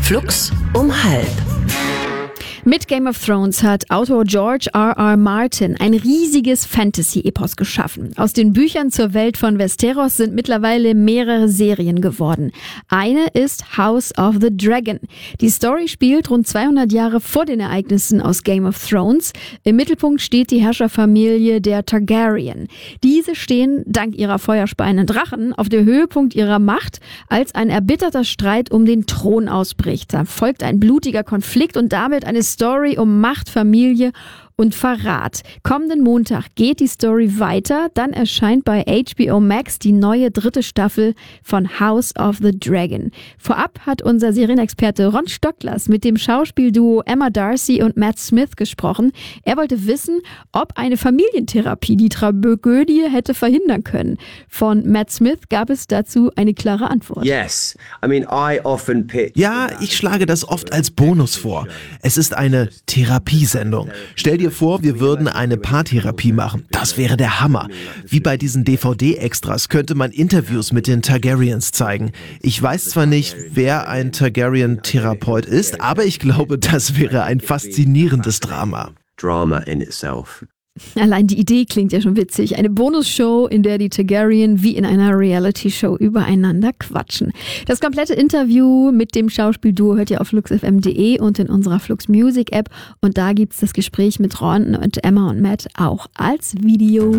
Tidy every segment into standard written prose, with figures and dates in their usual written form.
Flux um 12:30. Mit Game of Thrones hat Autor George R.R. Martin ein riesiges Fantasy-Epos geschaffen. Aus den Büchern zur Welt von Westeros sind mittlerweile mehrere Serien geworden. Eine ist House of the Dragon. Die Story spielt rund 200 Jahre vor den Ereignissen aus Game of Thrones. Im Mittelpunkt steht die Herrscherfamilie der Targaryen. Diese stehen dank ihrer feuerspeienden Drachen auf dem Höhepunkt ihrer Macht, als ein erbitterter Streit um den Thron ausbricht. Da folgt ein blutiger Konflikt und damit eine Story um Macht, Familie und Verrat. Kommenden Montag geht die Story weiter. Dann erscheint bei HBO Max die neue 3. Staffel von House of the Dragon. Vorab hat unser Serienexperte Ron Stocklers mit dem Schauspielduo Emma Darcy und Matt Smith gesprochen. Er wollte wissen, ob eine Familientherapie die Tragödie hätte verhindern können. Von Matt Smith gab es dazu eine klare Antwort. Ja, ich schlage das oft als Bonus vor. Es ist eine Therapiesendung. Stell dir vor, wir würden eine Paartherapie machen. Das wäre der Hammer. Wie bei diesen DVD-Extras könnte man Interviews mit den Targaryens zeigen. Ich weiß zwar nicht, wer ein Targaryen-Therapeut ist, aber ich glaube, das wäre ein faszinierendes Drama. Drama in itself. Allein die Idee klingt ja schon witzig. Eine Bonusshow, in der die Targaryen wie in einer Reality-Show übereinander quatschen. Das komplette Interview mit dem Schauspielduo hört ihr auf fluxfm.de und in unserer Flux Music App. Und da gibt's das Gespräch mit Ron und Emma und Matt auch als Video.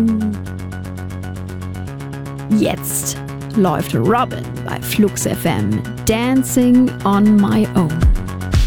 Jetzt läuft Robin bei Flux FM. Dancing on my own.